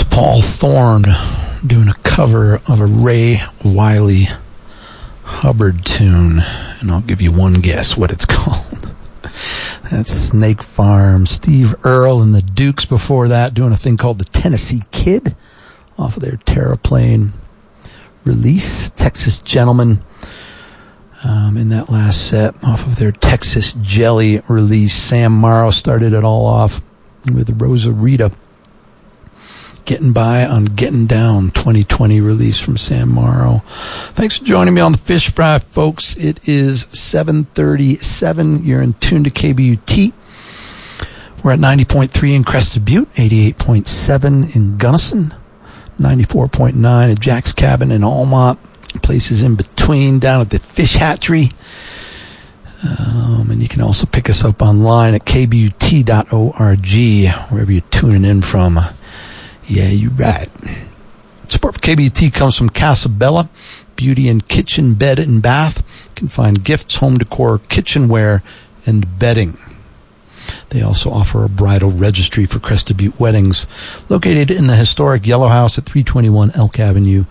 Paul Thorne doing a cover of a Ray Wiley Hubbard tune, and I'll give you one guess what it's called. That's Snake Farm. Steve Earle and the Dukes before that doing a thing called the Tennessee Kid off of their Terraplane release. Texas Gentleman in that last set off of their Texas Jelly release. Sam Morrow started it all off with Rosa Rita, Getting By on Getting Down, 2020 release from Sam Morrow. Thanks for joining me on the Fish Fry, folks. It is 7:37. You're in tune to KBUT. We're at 90.3 in Crested Butte, 88.7 in Gunnison, 94.9 at Jack's Cabin in Almont, places in between down at the Fish Hatchery. And you can also pick us up online at kbut.org, wherever you're tuning in from. Yeah, you're right. Support for KBUT comes from Casabella, Beauty and Kitchen, Bed and Bath. You can find gifts, home decor, kitchenware, and bedding. They also offer a bridal registry for Crested Butte weddings, located in the historic Yellow House at 321 Elk Avenue,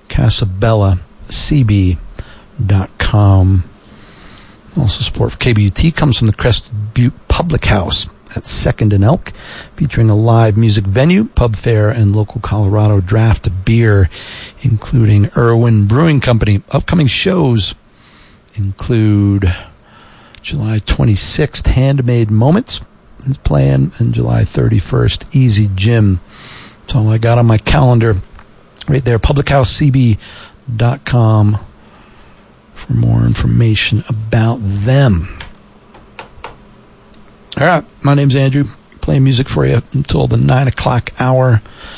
CasabellaCB.com. Also support for KBUT comes from the Crested Butte Public House at 2nd and Elk, featuring a live music venue, pub fare, and local Colorado draft beer, including Irwin Brewing Company. Upcoming shows include July 26th, Handmade Moments is playing, and July 31st, Easy Gym. That's all I got on my calendar right there, publichousecb.com for more information about them. All right, my name's Andrew, playing music for you until the 9 o'clock hour.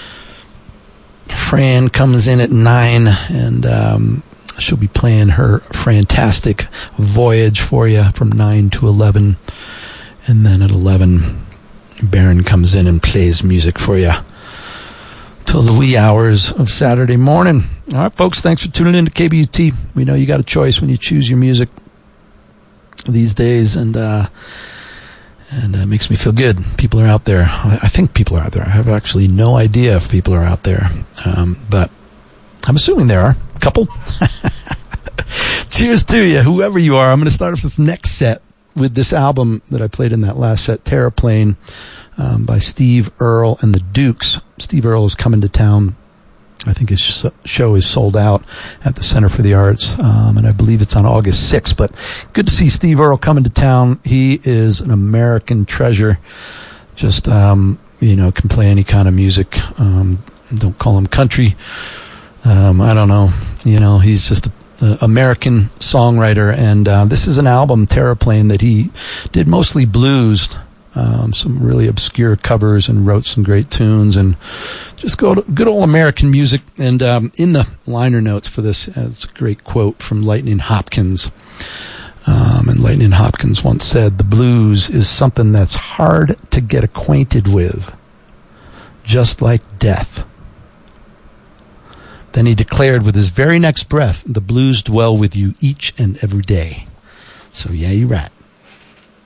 Fran comes in at 9, and she'll be playing her fantastic Voyage for you from 9 to 11. And then at 11, Baron comes in and plays music for you till the wee hours of Saturday morning. All right, folks, thanks for tuning in to KBUT. We know you got a choice when you choose your music these days, and it makes me feel good. People are out there. I think people are out there. I have actually no idea if people are out there, but I'm assuming there are a couple. Cheers to you, whoever you are. I'm going to start off this next set with this album that I played in that last set, Terraplane, by Steve Earle and the Dukes. Steve Earle is coming to town. I think his show is sold out at the Center for the Arts, and I believe it's on August 6th. But good to see Steve Earle coming to town. He is an American treasure. Just, can play any kind of music. Don't call him country. I don't know. He's just an American songwriter. And this is an album, Terraplane, that he did mostly blues. Some really obscure covers, and wrote some great tunes, and just good old American music. And in the liner notes for this, it's a great quote from Lightning Hopkins. And Lightning Hopkins once said, "The blues is something that's hard to get acquainted with, just like death." Then he declared with his very next breath, "The blues dwell with you each and every day." So yeah, you're right.